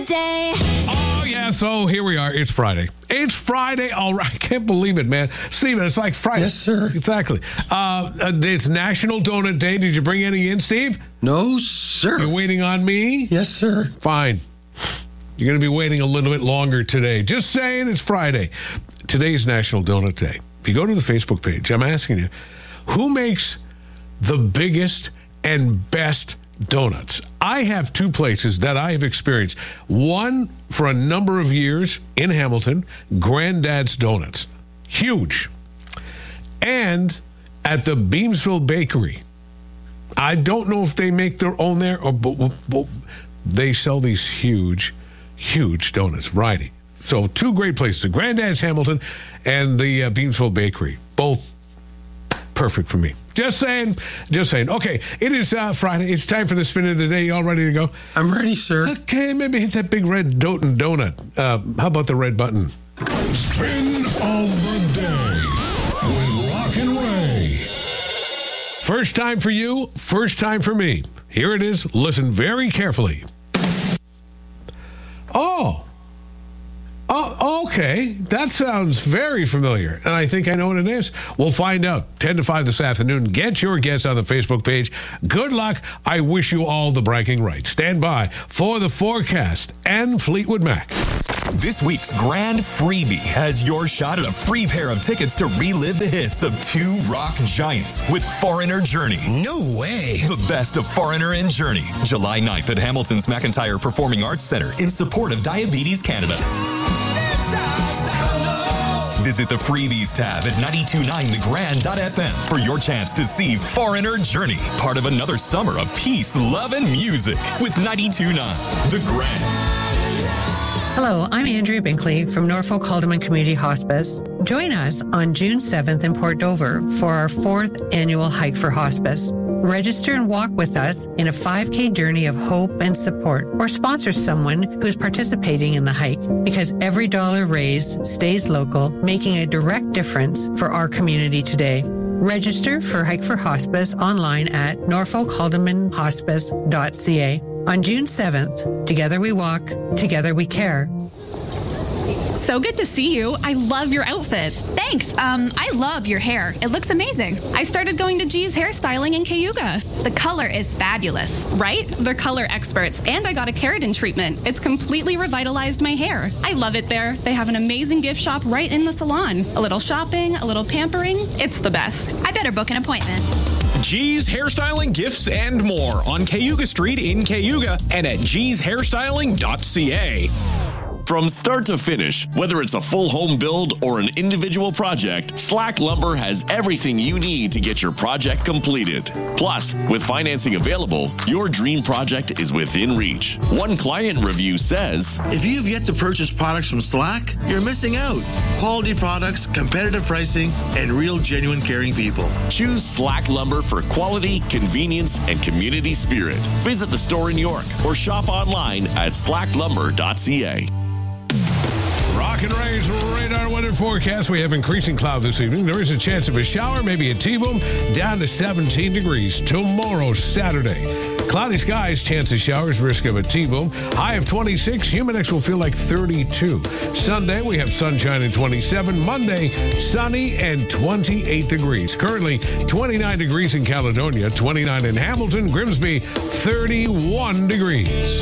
Day. Oh, yeah, so here we are. It's Friday. It's Friday. All right. I can't believe it, man. Steven, it's like Friday. Yes, sir. Exactly. It's National Donut Day. Did you bring any in, Steve? No, sir. You're waiting on me? Yes, sir. Fine. You're going to be waiting a little bit longer today. Just saying, it's Friday. Today's National Donut Day. If you go to the Facebook page, I'm asking you, who makes the biggest and best donuts? I have two places that I have experienced. One for a number of years in Hamilton, Granddad's Donuts. Huge. And at the Beamsville Bakery. I don't know if they make their own there, or but they sell these huge donuts. Variety. So two great places, the Granddad's Hamilton and the Beamsville Bakery. Both perfect for me. Just saying. Okay, it is Friday. It's time for the spin of the day. You all ready to go? I'm ready, sir. Okay, maybe hit that big red donut. How about the red button? Spin of the day with Rock and Ray. First time for you, first time for me. Here it is. Listen very carefully. Oh, okay. That sounds very familiar. And I think I know what it is. We'll find out 10 to 5 this afternoon. Get your guess on the Facebook page. Good luck. I wish you all the bragging rights. Stand by for the forecast and Fleetwood Mac. This week's grand freebie has your shot at a free pair of tickets to relive the hits of two rock giants with Foreigner Journey. No way. The best of Foreigner and Journey. July 9th at Hamilton's McIntyre Performing Arts Centre in support of Diabetes Canada. Visit the freebies tab at 929thegrand.fm for your chance to see Foreigner Journey, part of another summer of peace, love, and music with 92.9 The Grand. Hello, I'm Andrea Binkley from Norfolk Haldeman Community Hospice. Join us on June 7th in Port Dover for our 4th annual Hike for Hospice. Register and walk with us in a 5K journey of hope and support, or sponsor someone who is participating in the hike, because every dollar raised stays local, making a direct difference for our community today. Register for Hike for Hospice online at norfolkhaldemanhospice.ca. On June 7th, together we walk, together we care. So good to see you. I love your outfit. Thanks. I love your hair. It looks amazing. I started going to G's Hairstyling in Cayuga. The color is fabulous. Right? They're color experts, and I got a keratin treatment. It's completely revitalized my hair. I love it there. They have an amazing gift shop right in the salon. A little shopping, a little pampering. It's the best. I better book an appointment. G's Hairstyling, Gifts, and more on Cayuga Street in Cayuga and at gshairstyling.ca. From start to finish, whether it's a full home build or an individual project, Slack Lumber has everything you need to get your project completed. Plus, with financing available, your dream project is within reach. One client review says, if you've yet to purchase products from Slack, you're missing out. Quality products, competitive pricing, and real genuine caring people. Choose Slack Lumber for quality, convenience, and community spirit. Visit the store in York or shop online at slacklumber.ca. Rock and Ray's radar weather forecast. We have increasing cloud this evening. There is a chance of a shower, maybe a T-boom, down to 17 degrees. Tomorrow, Saturday. Cloudy skies, chance of showers, risk of a T-boom. High of 26. Humidex will feel like 32. Sunday, we have sunshine and 27. Monday, sunny and 28 degrees. Currently, 29 degrees in Caledonia, 29 in Hamilton, Grimsby, 31 degrees.